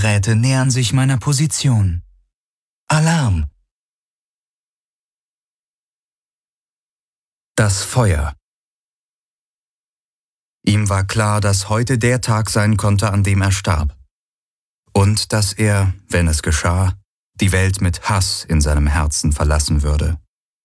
Geräte nähern sich meiner Position. Alarm! Das Feuer. Ihm war klar, dass heute der Tag sein konnte, an dem er starb. Und dass er, wenn es geschah, die Welt mit Hass in seinem Herzen verlassen würde.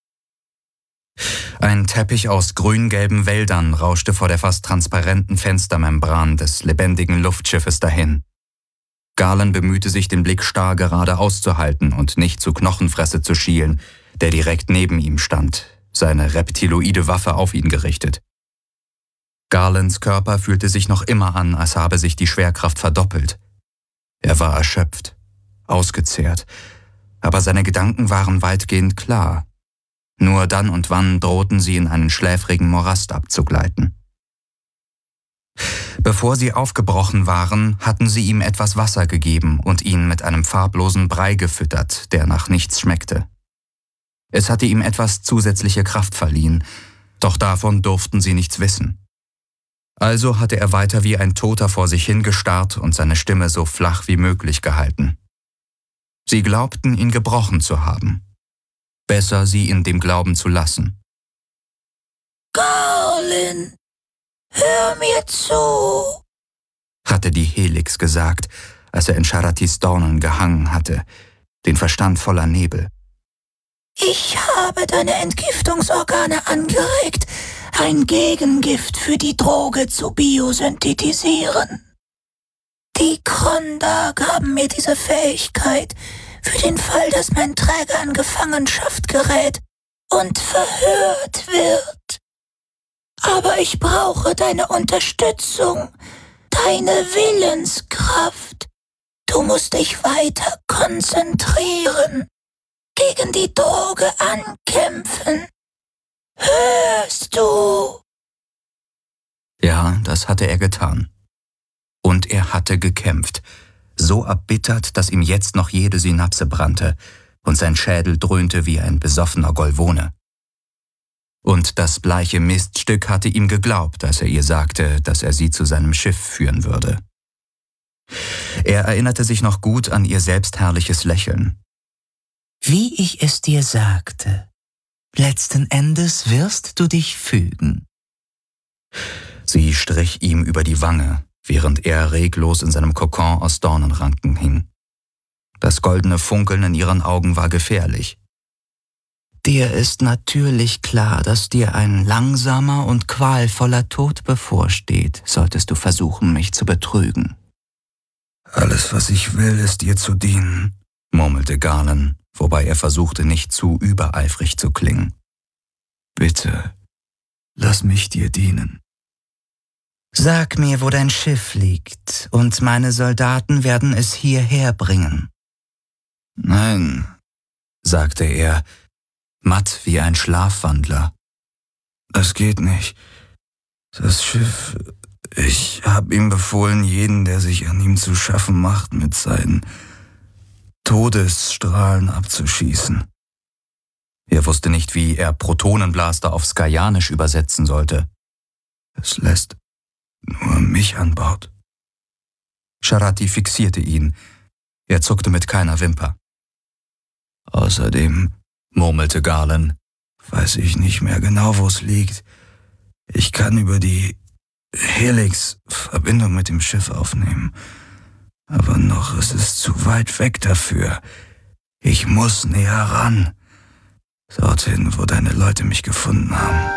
Ein Teppich aus grün-gelben Wäldern rauschte vor der fast transparenten Fenstermembran des lebendigen Luftschiffes dahin. Garland bemühte sich, den Blick starr geradeaus zu halten und nicht zu Knochenfresse zu schielen, der direkt neben ihm stand, seine reptiloide Waffe auf ihn gerichtet. Garlands Körper fühlte sich noch immer an, als habe sich die Schwerkraft verdoppelt. Er war erschöpft, ausgezehrt, aber seine Gedanken waren weitgehend klar. Nur dann und wann drohten sie in einen schläfrigen Morast abzugleiten. Bevor sie aufgebrochen waren, hatten sie ihm etwas Wasser gegeben und ihn mit einem farblosen Brei gefüttert, der nach nichts schmeckte. Es hatte ihm etwas zusätzliche Kraft verliehen, doch davon durften sie nichts wissen. Also hatte er weiter wie ein Toter vor sich hingestarrt und seine Stimme so flach wie möglich gehalten. Sie glaubten, ihn gebrochen zu haben. Besser, sie in dem Glauben zu lassen. Garland, hör mir zu, hatte die Helix gesagt, als er in Sharatis Dornen gehangen hatte, den Verstand voller Nebel. Ich habe deine Entgiftungsorgane angeregt, ein Gegengift für die Droge zu biosynthetisieren. Die Kondag haben mir diese Fähigkeit für den Fall, dass mein Träger in Gefangenschaft gerät und verhört wird. Aber ich brauche deine Unterstützung, deine Willenskraft. Du musst dich weiter konzentrieren, gegen die Droge ankämpfen. Hörst du? Ja, das hatte er getan. Und er hatte gekämpft, so erbittert, dass ihm jetzt noch jede Synapse brannte und sein Schädel dröhnte wie ein besoffener Golwone. Und das bleiche Miststück hatte ihm geglaubt, als er ihr sagte, dass er sie zu seinem Schiff führen würde. Er erinnerte sich noch gut an ihr selbstherrliches Lächeln. Wie ich es dir sagte, letzten Endes wirst du dich fügen. Sie strich ihm über die Wange, während er reglos in seinem Kokon aus Dornenranken hing. Das goldene Funkeln in ihren Augen war gefährlich. Dir ist natürlich klar, dass dir ein langsamer und qualvoller Tod bevorsteht, solltest du versuchen, mich zu betrügen. Alles, was ich will, ist dir zu dienen, murmelte Garland, wobei er versuchte, nicht zu übereifrig zu klingen. Bitte, lass mich dir dienen. Sag mir, wo dein Schiff liegt, und meine Soldaten werden es hierher bringen. Nein, sagte er, matt wie ein Schlafwandler. Das geht nicht. Das Schiff, ich habe ihm befohlen, jeden, der sich an ihm zu schaffen macht, mit seinen Todesstrahlen abzuschießen. Er wusste nicht, wie er Protonenblaster auf Skajanisch übersetzen sollte. Es lässt nur mich an Bord. Sharati fixierte ihn. Er zuckte mit keiner Wimper. Außerdem, murmelte Garland, weiß ich nicht mehr genau, wo es liegt. Ich kann über die Helix Verbindung mit dem Schiff aufnehmen. Aber noch ist es zu weit weg dafür. Ich muss näher ran. Dorthin, wo deine Leute mich gefunden haben.